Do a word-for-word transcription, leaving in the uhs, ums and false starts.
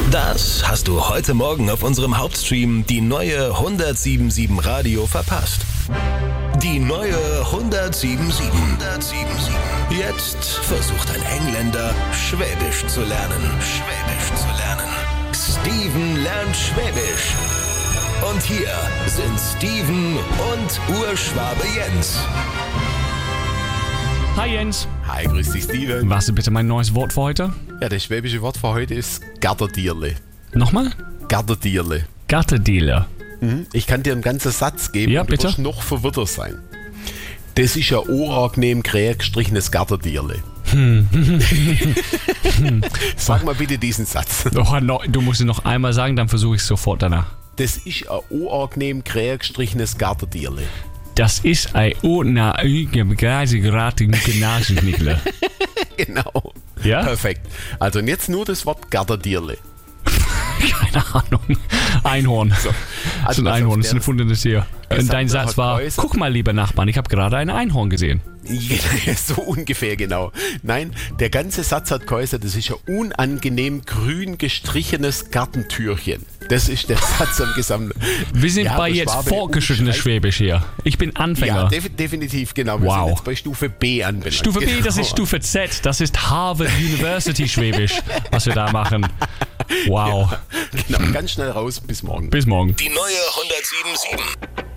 Das hast du heute Morgen auf unserem Hauptstream die neue hundertsiebenundsiebzig Radio verpasst. Die neue hundertsiebenundsiebzig. hundertsiebenundsiebzig. Jetzt versucht ein Engländer, Schwäbisch zu lernen. Schwäbisch zu lernen. Steven lernt Schwäbisch. Und hier sind Steven und Urschwabe Jens. Hi Jens. Hi, grüß dich Steven. Was ist bitte mein neues Wort für heute? Ja, das schwäbische Wort für heute ist Garderdierle. Nochmal? Garderdierle. Garderdierle. Mhm. Ich kann dir einen ganzen Satz geben Ja, und du bitte. wirst noch verwirrter sein. Das ist ein unangenehm grä gestrichenes Garderdierle. Sag mal bitte diesen Satz. Oh, no, du musst es noch einmal sagen, dann versuche ich es sofort danach. Das ist ein unangenehm grä gestrichenes Garderdierle. Das ist ein unabgegrasigeraten Nasenknickler. Genau. Ja? Perfekt. Also und jetzt nur das Wort Garderdierle. Keine Ahnung. Einhorn. So. Das ist ein pass auf, Einhorn, das ist ein der- erfundenes Tier. Und dein Gesander Satz hat war, geäußert- guck mal, lieber Nachbarn, ich habe gerade ein Einhorn gesehen. Ja, so ungefähr, genau. Nein, der ganze Satz hat geheißen, das ist ein unangenehm grün gestrichenes Gartentürchen. Das ist der Satz am Gesamten. Wir sind Ja, bei der jetzt Schwabe fortgeschrittenes umschreibt- Schwäbisch hier. Ich bin Anfänger. Ja, def- definitiv, genau. Wir Wow. sind jetzt bei Stufe B anbelangt. Stufe B, Genau. das ist Stufe Z. Das ist Harvard University Schwäbisch, was wir da machen. Wow. Genau, ganz schnell raus, bis morgen. Bis morgen. Die neue hundertsiebenundsiebzig.